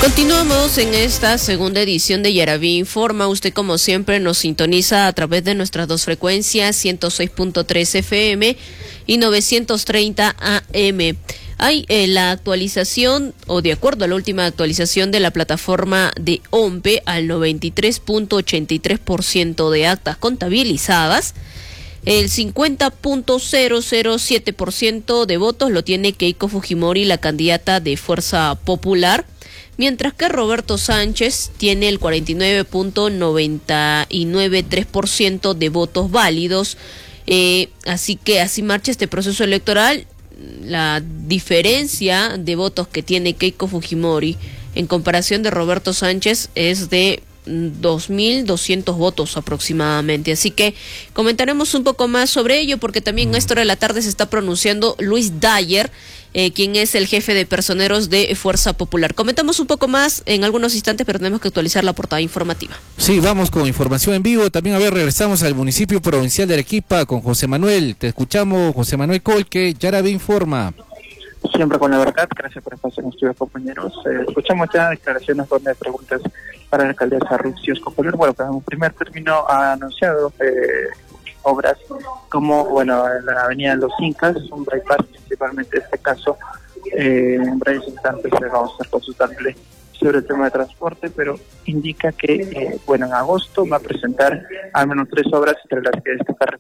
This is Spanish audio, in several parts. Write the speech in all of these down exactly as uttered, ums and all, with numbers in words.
Continuamos en esta segunda edición de Yaraví Informa. Usted, como siempre, nos sintoniza a través de nuestras dos frecuencias, ciento seis punto tres F M y novecientos treinta A M. Hay eh, la actualización, o de acuerdo a la última actualización de la plataforma de OMPE, al noventa y tres punto ochenta y tres por ciento de actas contabilizadas. El cincuenta punto cero cero siete por ciento de votos lo tiene Keiko Fujimori, la candidata de Fuerza Popular, mientras que Roberto Sánchez tiene el cuarenta y nueve punto noventa y nueve tres por ciento de votos válidos. Eh, así que así marcha este proceso electoral. La diferencia de votos que tiene Keiko Fujimori en comparación de Roberto Sánchez es de dos mil doscientos votos aproximadamente. Así que comentaremos un poco más sobre ello, porque también a esta hora de la tarde se está pronunciando Luis Dyer, eh, quien es el jefe de personeros de Fuerza Popular. Comentamos un poco más en algunos instantes, pero tenemos que actualizar la portada informativa. Sí, vamos con información en vivo. También, a ver, regresamos al municipio provincial de Arequipa con José Manuel. Te escuchamos, José Manuel Colque, Yaraví Informa. Siempre con la verdad, gracias por el espacio en estudios, compañeros. Eh, escuchamos ya declaraciones donde hay preguntas para la alcaldesa Ruxy Escopoler. Bueno, pues en un primer término ha anunciado eh, obras como, bueno, la avenida de los Incas, un bypass, principalmente en este caso. Eh, en breves instantes le vamos a hacer consultarle sobre el tema de transporte, pero indica que, eh, bueno, en agosto va a presentar al menos tres obras, entre las que destacar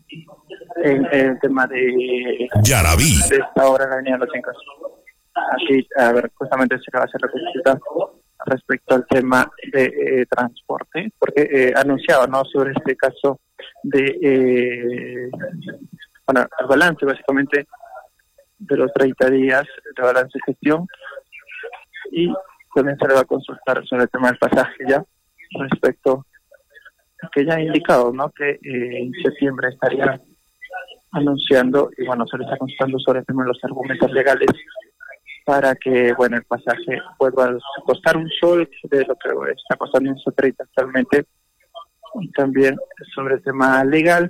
en el tema de Yaraví, de esta obra en la avenida de los Incas. Aquí, a ver, justamente se va a hacer la consulta respecto al tema de eh, transporte, porque eh, anunciaba, ¿no?, sobre este caso de, eh, bueno, el balance básicamente de los treinta días de balance de gestión, y también se le va a consultar sobre el tema del pasaje ya, respecto a que ya ha indicado, ¿no?, que eh, en septiembre estaría anunciando, y bueno, se le está consultando sobre el tema de los argumentos legales para que, bueno, el pasaje vuelva a costar un sol de lo que está costando un sol treinta actualmente, y también sobre el tema legal.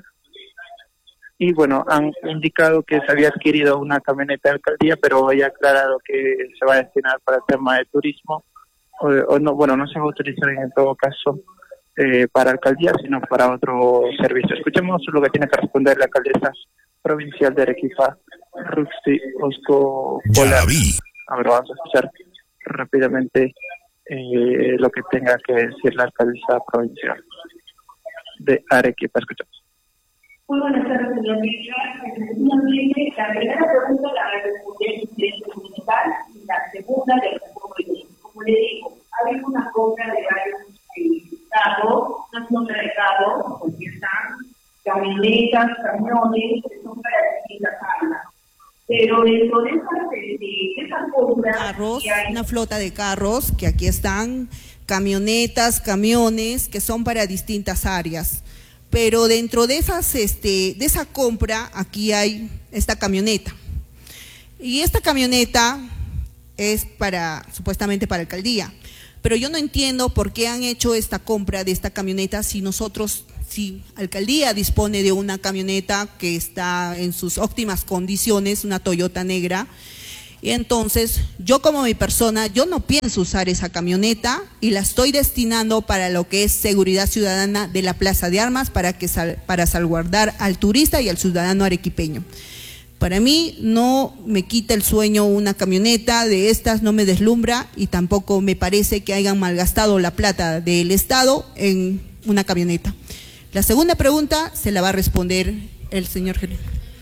Y bueno, han indicado que se había adquirido una camioneta de alcaldía, pero hoy ha aclarado que se va a destinar para el tema de turismo, o, o no, bueno, no se va a utilizar en todo caso eh, para alcaldía, sino para otro servicio. Escuchemos lo que tiene que responder la alcaldesa provincial de Arequipa, Ruxy Escopoler. A ver, vamos a escuchar rápidamente eh, lo que tenga que decir la alcaldesa provincial de Arequipa. Escuchamos. Muy buenas tardes, señor ministro. Efectivamente, la primera pregunta la responde el presidente municipal y la segunda le responde. Como le digo, hay una compra de varios eh, carros, una compra de carros, porque están camionetas, camiones, que son para distintas áreas. Pero dentro de esas, de, de esas compras... Carros, hay una flota de carros que aquí están, camionetas, camiones, que son para distintas áreas. Pero dentro de esas, este, de esa compra, aquí hay esta camioneta. Y esta camioneta es para, supuestamente para alcaldía. Pero yo no entiendo por qué han hecho esta compra de esta camioneta si nosotros, si alcaldía dispone de una camioneta que está en sus óptimas condiciones, una Toyota negra. Y entonces, yo como mi persona, yo no pienso usar esa camioneta y la estoy destinando para lo que es seguridad ciudadana de la Plaza de Armas, para, que sal, para salvaguardar al turista y al ciudadano arequipeño. Para mí no me quita el sueño una camioneta de estas, no me deslumbra, y tampoco me parece que hayan malgastado la plata del Estado en una camioneta. La segunda pregunta se la va a responder el señor gerente.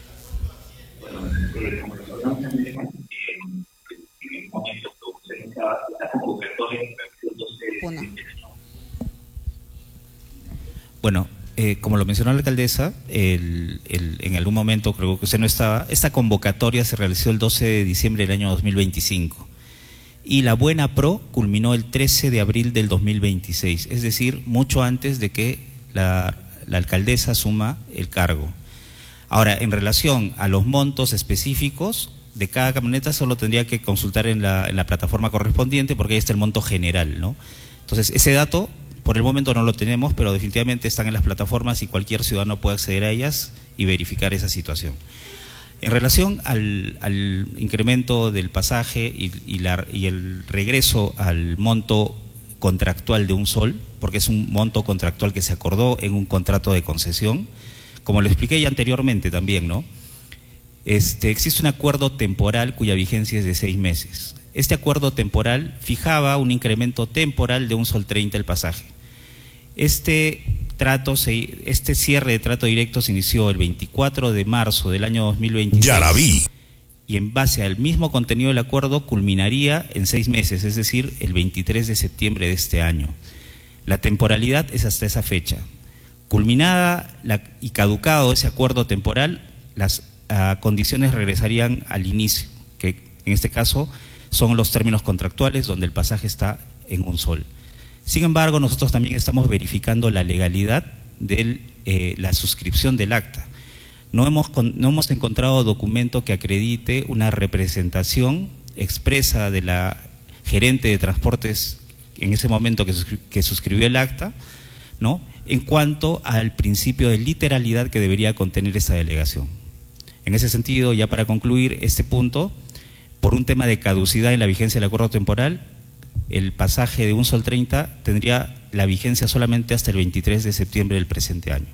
Bueno, eh, como lo mencionó la alcaldesa, el, el, en algún momento, creo que usted no estaba, esta convocatoria se realizó el doce de diciembre del año dos mil veinticinco y la Buena Pro culminó el trece de abril del dos mil veintiséis, es decir, mucho antes de que la, la alcaldesa asuma el cargo. Ahora, en relación a los montos específicos de cada camioneta, solo tendría que consultar en la, en la plataforma correspondiente, porque ahí está el monto general, ¿no? Entonces, ese dato por el momento no lo tenemos, pero definitivamente están en las plataformas y cualquier ciudadano puede acceder a ellas y verificar esa situación. En relación al, al incremento del pasaje y, y, la, y el regreso al monto contractual de un sol, porque es un monto contractual que se acordó en un contrato de concesión, como lo expliqué ya anteriormente también, ¿no? Este, existe un acuerdo temporal cuya vigencia es de seis meses. Este acuerdo temporal fijaba un incremento temporal de un sol treinta el pasaje. Este trato, se, este cierre de trato directo se inició el veinticuatro de marzo del año dos mil veintiséis. Ya la vi. Y en base al mismo contenido del acuerdo culminaría en seis meses, es decir, el veintitrés de septiembre de este año. La temporalidad es hasta esa fecha. Culminada la, y caducado ese acuerdo temporal, las uh, condiciones regresarían al inicio, que en este caso son los términos contractuales donde el pasaje está en un sol. Sin embargo, nosotros también estamos verificando la legalidad de eh, la suscripción del acta. No hemos, no hemos encontrado documento que acredite una representación expresa de la gerente de transportes en ese momento que, suscri que suscribió el acta, ¿no?, en cuanto al principio de literalidad que debería contener esa delegación. En ese sentido, ya para concluir este punto, por un tema de caducidad en la vigencia del acuerdo temporal, el pasaje de un sol treinta tendría la vigencia solamente hasta el veintitrés de septiembre del presente año.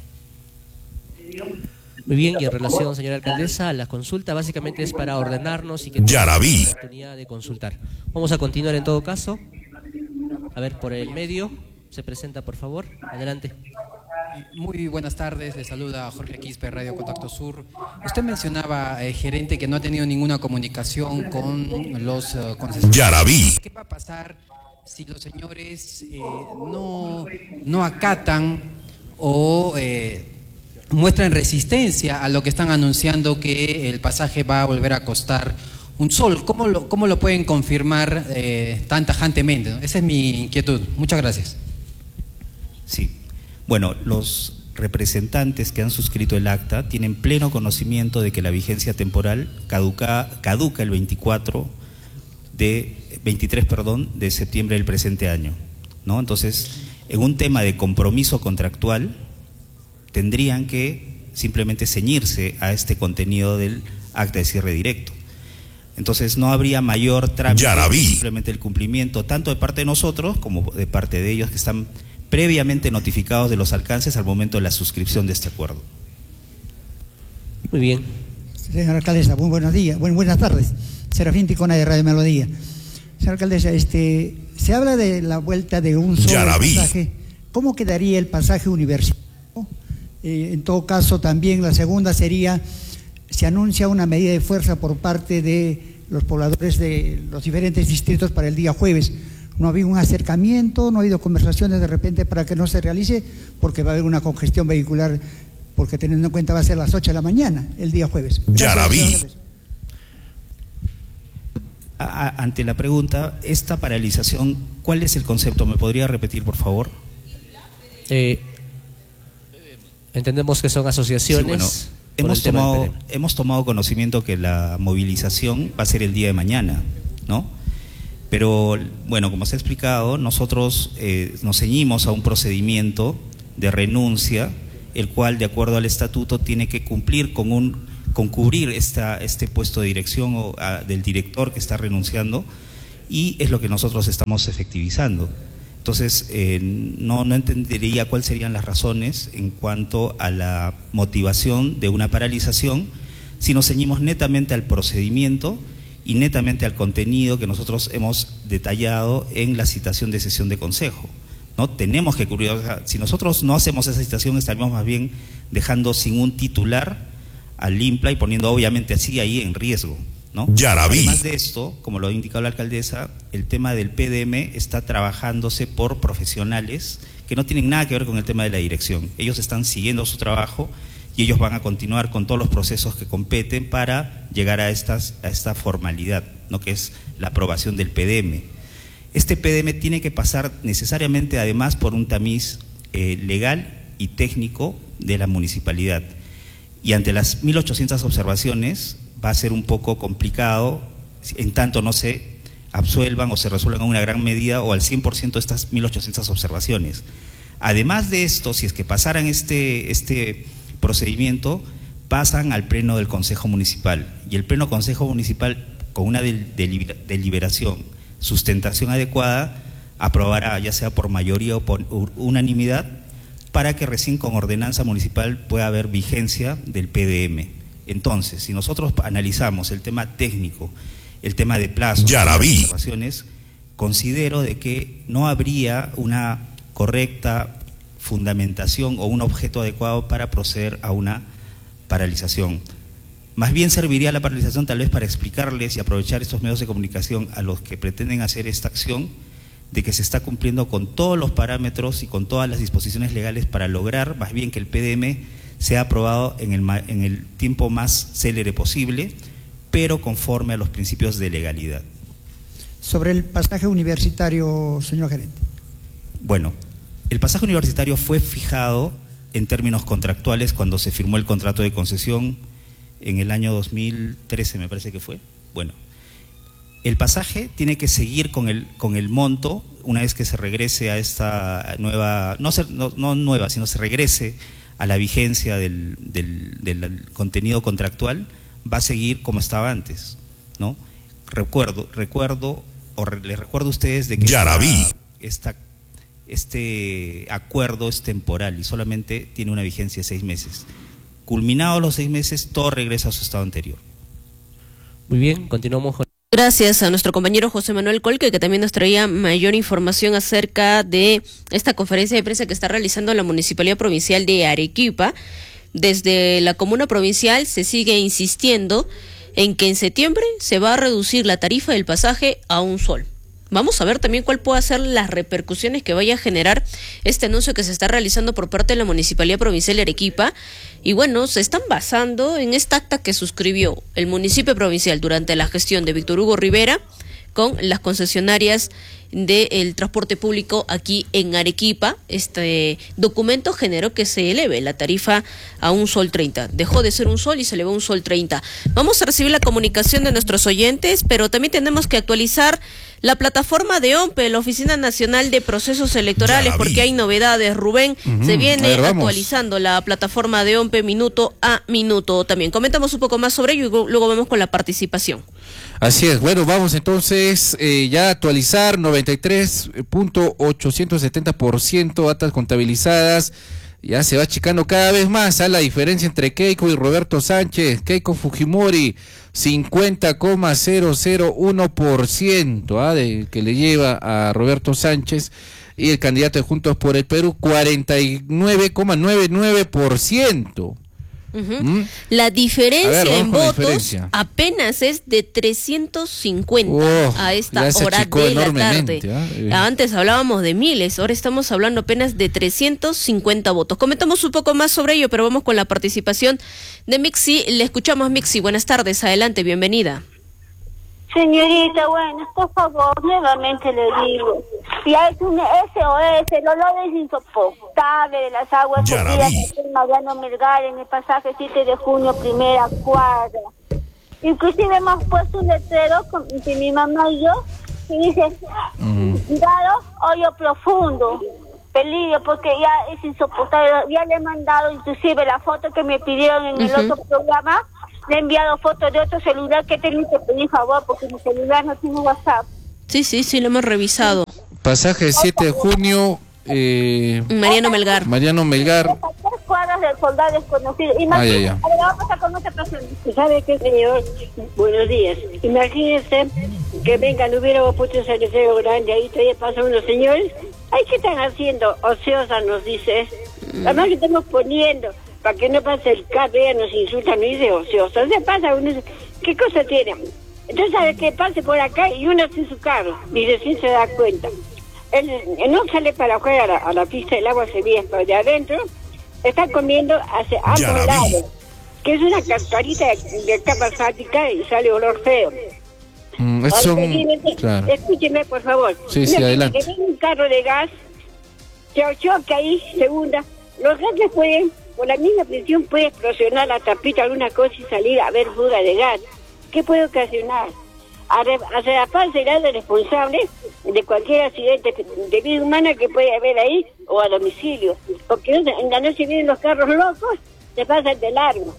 Muy bien, y en relación, señora alcaldesa, la consulta básicamente es para ordenarnos y que ya la vi. la oportunidad de consultar. Vamos a continuar en todo caso. A ver, por el medio, se presenta, por favor. Adelante. Muy buenas tardes, le saluda Jorge Quispe, Radio Contacto Sur. Usted mencionaba, eh, gerente, que no ha tenido ninguna comunicación con los uh, concesionarios. Ya la vi. ¿Qué va a pasar si los señores eh, no, no acatan o eh, muestran resistencia a lo que están anunciando, que el pasaje va a volver a costar un sol? ¿Cómo lo, cómo lo pueden confirmar eh, tan tajantemente, ¿no? Esa es mi inquietud. Muchas gracias. Sí. Bueno, los representantes que han suscrito el acta tienen pleno conocimiento de que la vigencia temporal caduca, caduca el veinticuatro de, veintitrés, perdón, de septiembre del presente año, ¿no? Entonces, en un tema de compromiso contractual, tendrían que simplemente ceñirse a este contenido del acta de cierre directo. Entonces no habría mayor trámite, ya la vi. Simplemente el cumplimiento tanto de parte de nosotros como de parte de ellos, que están previamente notificados de los alcances al momento de la suscripción de este acuerdo. Muy bien. Señora alcaldesa, muy buenos días, buen, buenas tardes. Serafín Ticona de Radio Melodía. Señora alcaldesa, este, se habla de la vuelta de un solo pasaje. ¿Cómo quedaría el pasaje universitario? Eh, en todo caso, también la segunda sería, se anuncia una medida de fuerza por parte de los pobladores de los diferentes distritos para el día jueves. No ha habido un acercamiento, no ha habido conversaciones de repente para que no se realice, porque va a haber una congestión vehicular, porque teniendo en cuenta va a ser las ocho de la mañana el día jueves. Ya la vi. A, ante la pregunta, esta paralización, ¿cuál es el concepto? ¿Me podría repetir, por favor? Eh, entendemos que son asociaciones. Sí, bueno, hemos tomado, hemos tomado conocimiento que la movilización va a ser el día de mañana, ¿no? Pero, bueno, como se ha explicado, nosotros eh, nos ceñimos a un procedimiento de renuncia, el cual, de acuerdo al estatuto, tiene que cumplir con un con cubrir esta, este puesto de dirección o, a, del director que está renunciando, y es lo que nosotros estamos efectivizando. Entonces, eh, no, no entendería cuáles serían las razones en cuanto a la motivación de una paralización si nos ceñimos netamente al procedimiento y netamente al contenido que nosotros hemos detallado en la citación de sesión de consejo, ¿no? Tenemos que cubrir, o sea, si nosotros no hacemos esa citación, estaríamos más bien dejando sin un titular al IMPLA y poniendo obviamente así ahí en riesgo, ¿no? Ya la vi. Además de esto, como lo ha indicado la alcaldesa, el tema del P D M está trabajándose por profesionales que no tienen nada que ver con el tema de la dirección. Ellos están siguiendo su trabajo y ellos van a continuar con todos los procesos que competen para llegar a, estas, a esta formalidad, ¿no?, que es la aprobación del P D M. Este P D M tiene que pasar necesariamente además por un tamiz eh, legal y técnico de la municipalidad. Y ante las mil ochocientas observaciones va a ser un poco complicado, en tanto no se absuelvan o se resuelvan en una gran medida o al cien por ciento estas mil ochocientas observaciones. Además de esto, si es que pasaran este, este procedimiento, pasan al pleno del Consejo Municipal, y el pleno Consejo Municipal, con una del, del, deliberación, sustentación adecuada, aprobará, ya sea por mayoría o por unanimidad, para que recién con ordenanza municipal pueda haber vigencia del P D M. Entonces, si nosotros analizamos el tema técnico, el tema de plazos, ya la vi. Observaciones, considero de que no habría una correcta fundamentación o un objeto adecuado para proceder a una paralización. Más bien serviría la paralización tal vez para explicarles y aprovechar estos medios de comunicación a los que pretenden hacer esta acción, de que se está cumpliendo con todos los parámetros y con todas las disposiciones legales para lograr más bien que el P D M sea aprobado en el, en el tiempo más célere posible, pero conforme a los principios de legalidad. Sobre el pasaje universitario, señor gerente. Bueno, el pasaje universitario fue fijado en términos contractuales cuando se firmó el contrato de concesión en el año dos mil trece, me parece que fue. Bueno, el pasaje tiene que seguir con el, con el monto una vez que se regrese a esta nueva, no, ser, no, no nueva, sino se regrese a la vigencia del, del, del contenido contractual, va a seguir como estaba antes, ¿no? Recuerdo, recuerdo, o re, les recuerdo a ustedes de que ya la vi. Esta, este acuerdo es temporal y solamente tiene una vigencia de seis meses. Culminados los seis meses, todo regresa a su estado anterior. Muy bien, continuamos con... Gracias a nuestro compañero José Manuel Colque, que también nos traía mayor información acerca de esta conferencia de prensa que está realizando la Municipalidad Provincial de Arequipa. Desde la comuna provincial se sigue insistiendo en que en septiembre se va a reducir la tarifa del pasaje a un sol. Vamos a ver también cuál puede ser las repercusiones que vaya a generar este anuncio que se está realizando por parte de la Municipalidad Provincial de Arequipa. Y bueno, se están basando en esta acta que suscribió el municipio provincial durante la gestión de Víctor Hugo Rivera con las concesionarias del transporte público aquí en Arequipa. Este documento generó que se eleve la tarifa a un sol treinta. Dejó de ser un sol y se elevó a un sol treinta. Vamos a recibir la comunicación de nuestros oyentes, pero también tenemos que actualizar la plataforma de OMPE, la Oficina Nacional de Procesos Electorales, porque hay novedades. Rubén, uh-huh. se viene ver, actualizando la plataforma de OMPE minuto a minuto. También comentamos un poco más sobre ello y luego vamos con la participación. Así es, bueno, vamos entonces eh, ya a actualizar noventa y tres punto ochocientos setenta por ciento actas contabilizadas. Ya se va achicando cada vez más a la diferencia entre Keiko y Roberto Sánchez. Keiko Fujimori, cincuenta coma cero cero uno por ciento ¿ah? de, que le lleva a Roberto Sánchez, y el candidato de Juntos por el Perú, cuarenta y nueve coma noventa y nueve por ciento. Uh-huh. ¿Mm? La diferencia ver, en votos diferencia. apenas es de trescientos cincuenta oh, a esta hora de la tarde. ¿eh? Antes hablábamos de miles, ahora estamos hablando apenas de trescientos cincuenta votos. Comentamos un poco más sobre ello, pero vamos con la participación de Mixi. Le escuchamos, Mixi. Buenas tardes, adelante, bienvenida. Señorita, bueno, por favor, nuevamente le digo, ya es un S O S, el olor es insoportable de las aguas corridas de Mariano Melgar en el pasaje siete de junio, primera cuadra. Inclusive hemos puesto un letrero con que mi mamá y yo, que dice, cuidado, hoyo profundo, peligro, porque ya es insoportable. Ya le he mandado inclusive la foto que me pidieron en el uh-huh. otro programa. Le he enviado fotos de otro celular que tengo que pedir favor porque mi celular no tiene WhatsApp. Sí, sí, sí, lo hemos revisado. Pasaje siete de junio. Eh, Mariano Melgar. Mariano Melgar. Tres cuadras del soldado desconocido. Imagínese, ah, vamos a pasar con otra persona. ¿Sabe qué, señor? Buenos días. Imagínese que vengan, hubiéramos puesto ese letrero grande ahí, todavía pasan unos señores. Ay, ¿qué están haciendo? Ociosa nos dice. Mm. Además que estamos poniendo, para que no pase el carro, ella nos insulta, nos dice ociosa. Se pasa uno, ¿qué cosa tiene? Entonces, ¿sabe que pase por acá y uno sin su carro? Y recién se da cuenta. Él, él no sale para afuera a la, a la pista del agua, se ve de adentro, está comiendo hacia ambos lados, que es una cascarita de, de capa asfáltica y sale olor feo. Mm, es un... claro. Escúcheme, por favor. Sí, sí, Mira, adelante. Que viene un carro de gas, se choca ahí, segunda. Los gases pueden, por la misma presión, puede explosionar la tapita, alguna cosa y salir a ver fuga de gas. ¿Qué puede ocasionar? Hacia la paz será el responsable de cualquier accidente de vida humana que puede haber ahí o a domicilio. Porque en la noche vienen los carros locos, se pasan de largo.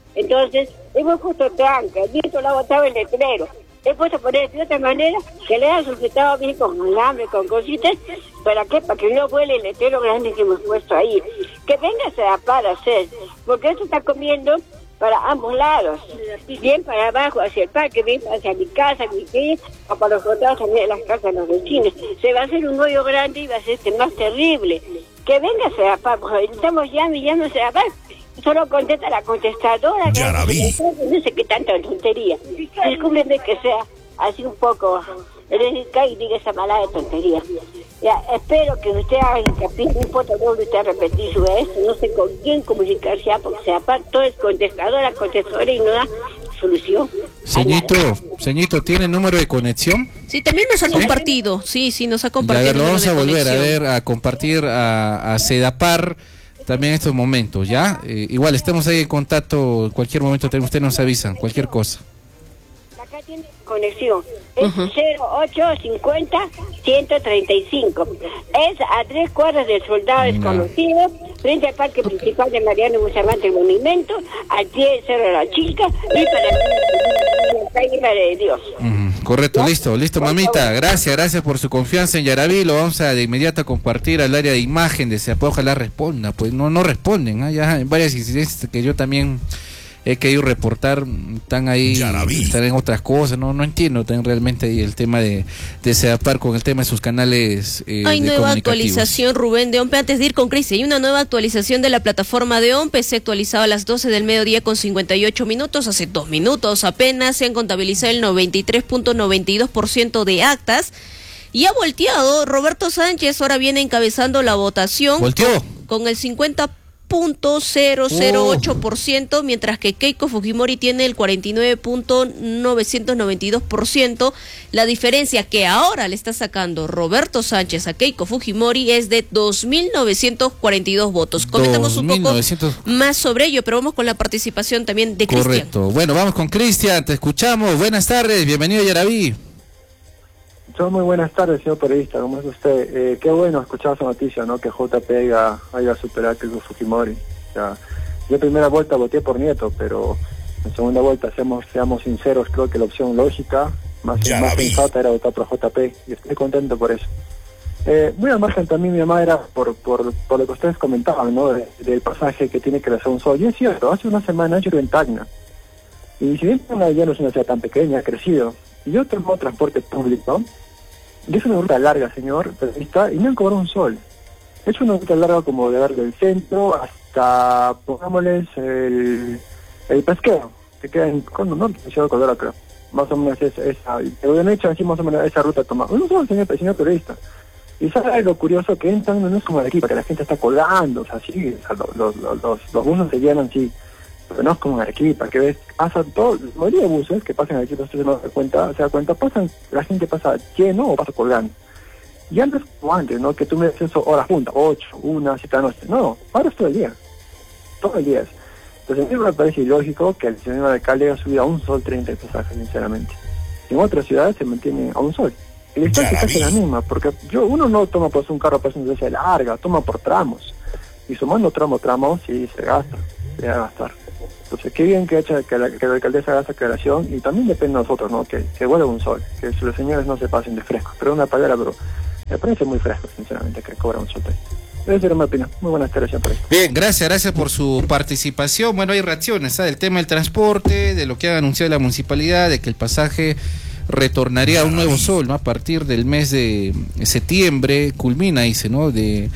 Entonces, hemos puesto tranca, el viento lo ha botado el letrero. He puesto a poner de otra manera que le han sujetado bien con alambre, con cositas. ¿Para qué? Para que no vuele el letrero grande que hemos puesto ahí. Que venga a adaptar a hacer, porque esto está comiendo para ambos lados. Bien para abajo, hacia el parque, bien hacia mi casa, mi casa, o para los otros también de las casas de los vecinos. Se va a hacer un hoyo grande y va a ser este más terrible. Que venga a adaptar, porque estamos llame y llame a adaptar. Solo contesta la contestadora. Yarabí. No sé qué tanta tontería. Discúlpeme que sea así un poco enérgica y diga esa mala de tontería. Ya, espero que usted haga hincapié, no importa dónde usted repetir su esto, no sé con quién comunicarse, porque se apartó es contestadora, contestadora y no da solución. Señito, señito, ¿tiene número de conexión? Sí, también nos ha ¿Sí? compartido, sí, sí, nos ha Ya, compartido. a ver, lo vamos a volver conexión. a ver, a compartir, a, a Sedapar también en estos momentos, ¿ya? Eh, igual, estemos ahí en contacto, en cualquier momento usted nos avisan, cualquier cosa. Acá tiene conexión, es cero ocho cincuenta ciento treinta y cinco. Es a tres cuadras del Soldado Desconocido, frente al parque principal de Mariano Bustamante, el monumento, al pie del Cerro de la Chica y para la Isla de Dios. Mm, correcto, listo, listo, mamita. Gracias, gracias por su confianza en Yarabí. Lo vamos a de inmediato a compartir al área de imagen de Sedapar. Ojalá responda. Pues no, no responden. ¿eh? Ya hay varias incidencias que yo también he querido reportar, están ahí, Yarabí. están en otras cosas, no no entiendo tan realmente ahí el tema de, de Sedapar con el tema de sus canales eh, Hay de nueva comunicativos. actualización, Rubén, de OMPE. Antes de ir con Cristi, hay una nueva actualización de la plataforma de OMPE. Se actualizaba a las doce del mediodía con cincuenta y ocho minutos. Hace dos minutos apenas se han contabilizado el noventa y tres punto noventa y dos por ciento de actas. Y ha volteado. Roberto Sánchez ahora viene encabezando la votación. ¿Volteó? Con, con el cincuenta punto cero cero ocho por ciento, mientras que Keiko Fujimori tiene el cuarenta y nueve punto novecientos noventa y dos por ciento. La diferencia que ahora le está sacando Roberto Sánchez a Keiko Fujimori es de dos mil novecientos cuarenta y dos votos. Comentamos un poco más sobre ello, pero vamos con la participación también de Cristian. Correcto. Bueno, vamos con Cristian, te escuchamos. Buenas tardes, bienvenido a Yarabí. Muy buenas tardes, señor periodista, ¿cómo es usted? Eh, qué bueno escuchar esa noticia, ¿no? Que J P haya, haya superado a Keiko Fujimori. O sea, yo en primera vuelta voté por Nieto, pero en segunda vuelta, seamos, seamos sinceros, creo que la opción lógica, más, más sensata era votar por J P, y estoy contento por eso. Eh, muy al margen también mi mamá era por, por, por lo que ustedes comentaban, ¿no? De, del pasaje que tiene que hacer un sol. Y es cierto, hace una semana yo iba en Tacna. Y si bien Tacna ya no es una ciudad tan pequeña, ha crecido. Y yo tomo transporte público, y es una ruta larga, señor periodista, y me han cobrado un sol. Es una ruta larga como de ver del centro hasta, pongámosles, el, el pesquero, que queda en Cono Norte, Ciudad de Cordero, creo. Más o menos esa, esa, pero han hecho así más o menos esa ruta tomada. No solo señor, señor periodista. Y sabe lo curioso que entran, no es como de aquí, porque la gente está colgando, o sea, sí, o sea, los, los, los, los buses se llenan, sí, pero no es como en Arequipa, que ves, pasan todos, la mayoría de buses que pasan en Arequipa, usted no se da cuenta, se da cuenta, pasan, la gente pasa lleno o pasa colgando. Y antes, como antes, ¿no? Que tú me dices eso, horas juntas, ocho, una, siete de la noche. No, ahora es todo el día, todo el día es. Entonces a mí me parece ilógico que el señor alcalde haya subido a un sol treinta de pasajes, sinceramente. En otras ciudades se mantiene a un sol. Y la distancia es la misma, porque yo uno no toma pues un carro pues una distancia larga, toma por tramos. Y sumando tramo a tramo, sí se gasta, se va a gastar. Entonces, qué bien que, hecha, que, la, que la alcaldesa haga esa aclaración, y también depende de nosotros, ¿no? Que, que vuelva un sol, que los señores no se pasen de fresco. Pero una palabra, pero me parece muy fresco, sinceramente, que cobra un sol. Esa era mi opinión. Muy buenas tardes, por esto. Bien, gracias, gracias por su participación. Bueno, hay reacciones, ¿sabes? Del tema del transporte, de lo que ha anunciado la municipalidad, de que el pasaje retornaría a un nuevo sol, ¿no? A partir del mes de septiembre, culmina, dice, ¿no? De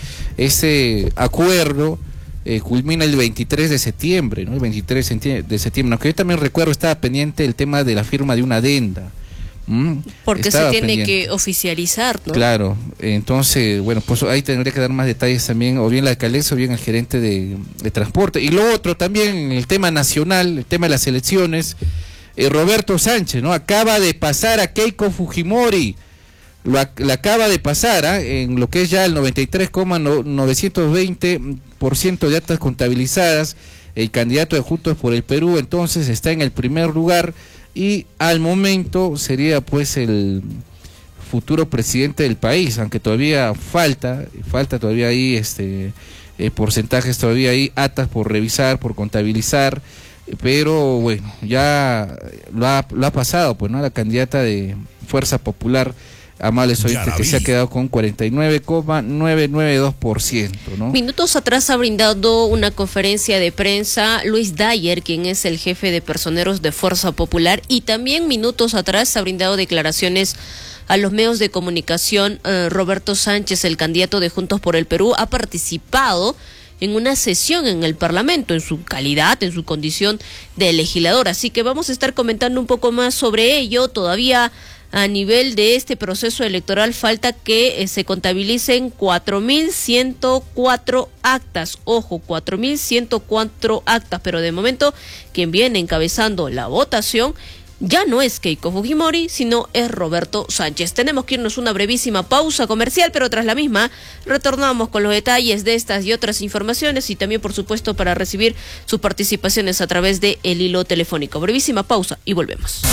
ese acuerdo. Eh, culmina el veintitrés de septiembre, ¿no? El veintitrés de septiembre, aunque yo también recuerdo estaba pendiente el tema de la firma de una adenda. ¿Mm? Porque Estaba se tiene pendiente. que oficializar, ¿no? Claro, entonces, bueno, pues ahí tendría que dar más detalles también, o bien la alcaldesa o bien el gerente de, de transporte. Y lo otro también, el tema nacional, el tema de las elecciones, eh, Roberto Sánchez, ¿no? Acaba de pasar a Keiko Fujimori. Lo, lo acaba de pasar ¿eh? en lo que es ya el noventa y tres coma novecientos veinte por ciento de actas contabilizadas. El candidato de Juntos por el Perú entonces está en el primer lugar y al momento sería pues el futuro presidente del país, aunque todavía falta, falta todavía ahí este eh, porcentajes, todavía hay actas por revisar, por contabilizar. pero bueno, ya lo ha, lo ha pasado, pues, ¿no? La candidata de Fuerza Popular, Amables Oyentes, que se ha quedado con cuarenta y nueve coma novecientos noventa y dos por ciento, ¿no? Minutos atrás ha brindado una conferencia de prensa Luis Dyer, quien es el jefe de personeros de Fuerza Popular, y también minutos atrás ha brindado declaraciones a los medios de comunicación. eh, Roberto Sánchez, el candidato de Juntos por el Perú, ha participado en una sesión en el Parlamento, en su calidad, en su condición de legislador. Así que vamos a estar comentando un poco más sobre ello. Todavía a nivel de este proceso electoral falta que eh, se contabilicen cuatro mil ciento cuatro actas. Ojo, cuatro mil ciento cuatro actas, pero de momento quien viene encabezando la votación ya no es Keiko Fujimori, sino es Roberto Sánchez. Tenemos que irnos una brevísima pausa comercial, pero tras la misma retornamos con los detalles de estas y otras informaciones, y también, por supuesto, para recibir sus participaciones a través de el hilo telefónico. Brevísima pausa y volvemos.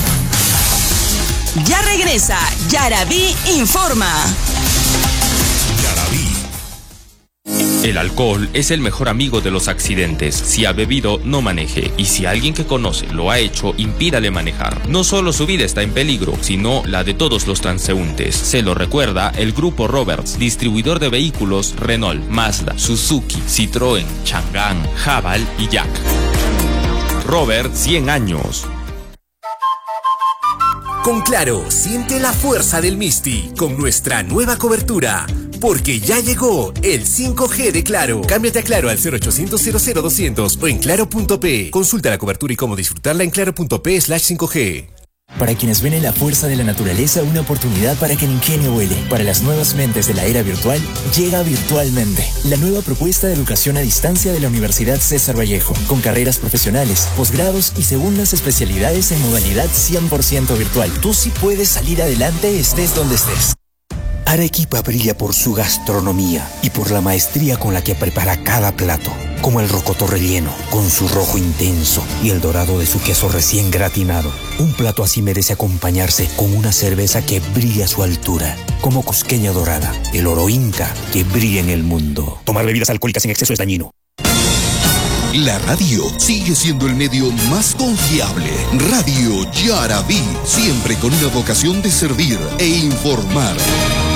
Ya regresa Yarabí Informa. El alcohol es el mejor amigo de los accidentes. Si ha bebido, no maneje. Y si alguien que conoce lo ha hecho, impídale manejar. No solo su vida está en peligro, sino la de todos los transeúntes. Se lo recuerda el Grupo Roberts, distribuidor de vehículos Renault, Mazda, Suzuki, Citroën, Chang'an, Haval y Jack. Robert, cien años. Con Claro, siente la fuerza del Misti con nuestra nueva cobertura. Porque ya llegó el cinco G de Claro. Cámbiate a Claro al cero ochocientos cero cero doscientos o en claro punto pe. Consulta la cobertura y cómo disfrutarla en claro punto pe slash cinco G. Para quienes ven en la fuerza de la naturaleza una oportunidad para que el ingenio vuele. Para las nuevas mentes de la era virtual, llega Virtualmente, la nueva propuesta de educación a distancia de la Universidad César Vallejo, con carreras profesionales, posgrados y segundas especialidades en modalidad cien por ciento virtual. Tú sí puedes salir adelante estés donde estés. Arequipa brilla por su gastronomía y por la maestría con la que prepara cada plato, como el rocoto relleno, con su rojo intenso y el dorado de su queso recién gratinado. Un plato así merece acompañarse con una cerveza que brilla a su altura, como Cusqueña Dorada, el oro inca que brilla en el mundo. Tomar bebidas alcohólicas en exceso es dañino. La radio sigue siendo el medio más confiable. Radio Yarabí, siempre con una vocación de servir e informar.